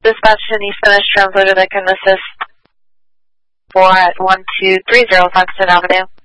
Dispatch to the Spanish translator that can assist for at 1230 Foxton Avenue.